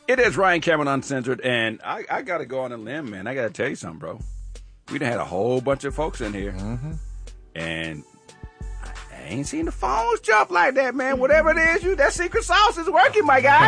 It is Ryan Cameron Uncensored, and I got to go on a limb, man. I got to tell you something, bro. We done had a whole bunch of folks in here, and I ain't seen the phones jump like that, man. Whatever it is, that secret sauce is working, my guy.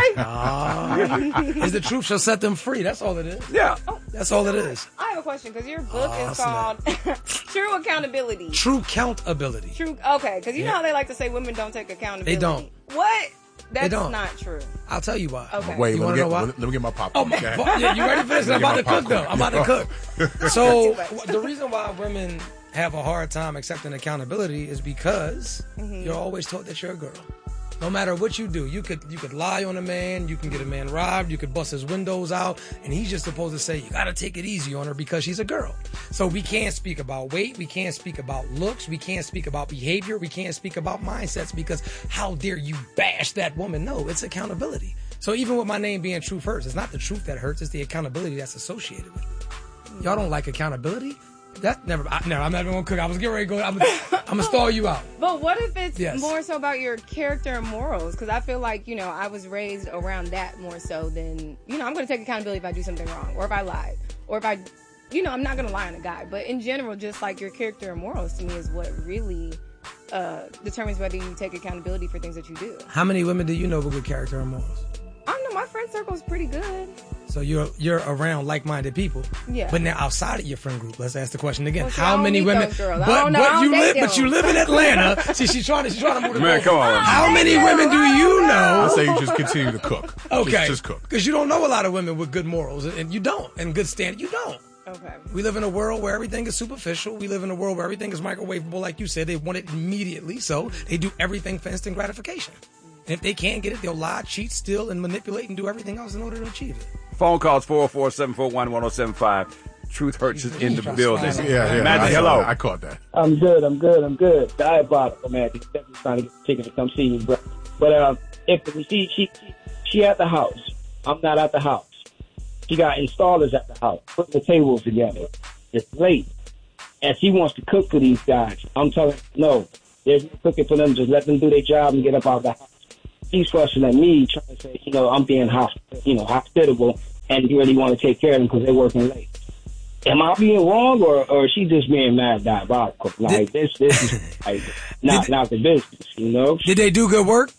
Is the truth shall set them free. That's all it is. Yeah. That's all it is. I have a question, because your book is called True Accountability. True Countability. Okay, because you know how they like to say women don't take accountability. They don't. What? That's don't. not true. I'll tell you why. Okay. Wait, You wanna know why? let me get my popcorn. Yeah, you ready for this? I'm about to cook, though. I'm about to cook. So the reason why women have a hard time accepting accountability is because you're always taught that you're a girl. No matter what you do, you could lie on a man, you can get a man robbed, you could bust his windows out, and he's just supposed to say, you gotta take it easy on her because she's a girl. So we can't speak about weight, we can't speak about looks, we can't speak about behavior, we can't speak about mindsets because how dare you bash that woman? No, it's accountability. So even with my name being Truth Hurts, it's not the truth that hurts, it's the accountability that's associated with it. Y'all don't like accountability? I'm not even gonna cook. I was getting ready to go. I'm gonna stall you out. But what if it's more so about your character and morals? Because I feel like, I was raised around that more so than, I'm gonna take accountability if I do something wrong, or if I lied, or if I, I'm not gonna lie on a guy. But in general, just like your character and morals to me is what really determines whether you take accountability for things that you do. How many women do you know with good character and morals? I don't know. My friend circle is pretty good. So you're around like-minded people. Yeah. But now outside of your friend group, let's ask the question again. Well, how many women? But you live in Atlanta. See, she's trying to move the Man, come on. How many women do you know? I say you just continue to cook. Okay. Just cook. Because you don't know a lot of women with good morals, and you don't, and good standard. You don't. Okay. We live in a world where everything is superficial. We live in a world where everything is microwavable, like you said. They want it immediately, so they do everything for instant gratification. And if they can't get it, they'll lie, cheat, steal, and manipulate and do everything else in order to achieve it. Phone calls 404-741-1075. Truth Hurts is in the building. Yeah. Magic, hello. I caught that. I'm good. Diabolical, man. He's definitely trying to get the chicken to come see me, bro. But if she at the house, I'm not at the house. She got installers at the house, putting the tables together. It's late, and she wants to cook for these guys. I'm telling her, no, there's no cooking for them. Just let them do their job and get up out of the house. She's fussing at me, trying to say, I'm being hospitable, and you really want to take care of them because they're working late. Am I being wrong, or is she just being mad diabolical? Like, this is like not the business, Did they do good work?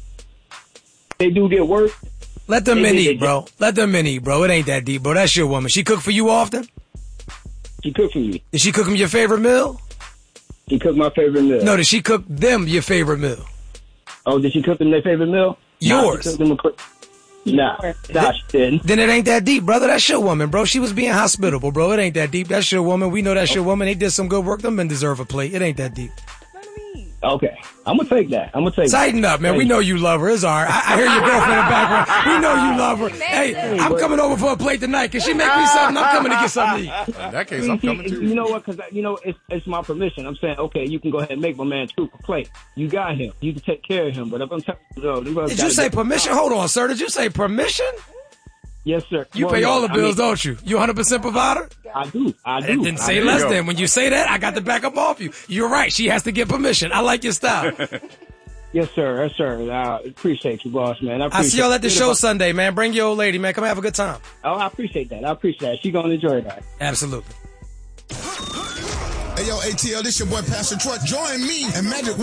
They do good work. Let them eat, bro. Let them eat, bro. It ain't that deep, bro. That's your woman. She cook for you often? She cook for me. Did she cook them your favorite meal? She cooked my favorite meal. No, did she cook them your favorite meal? Oh, did she cook them their favorite meal? Yours. Nah, she didn't. Then it ain't that deep, brother. That's your woman, bro. She was being hospitable, bro. It ain't that deep. That's your woman. We know that's your woman. They did some good work. Them men deserve a plate. It ain't that deep. Okay. I'm going to take that. Tighten up, man. We know you love her. It's all right. I hear your girlfriend in the background. We know you love her. Hey, I'm coming over for a plate tonight. Can she make me something? I'm coming to get something to eat. In that case, I'm coming too. You know what? Because, it's my permission. I'm saying, okay, you can go ahead and make my man Truth a plate. You got him. You can take care of him. But if I'm telling you, did you say permission? Hold on, sir. Did you say permission? Yes, sir. You pay all the bills, don't you? You 100% provider? I do. Then say less then. When you say that, I got to back up off you. You're right. She has to get permission. I like your style. Yes, sir. I appreciate you, boss, man. I see y'all at the show Sunday, man. Bring your old lady, man. Come have a good time. Oh, I appreciate that. She going to enjoy that. Absolutely. Hey, yo, ATL, this your boy, Pastor Troy. Join me and Magic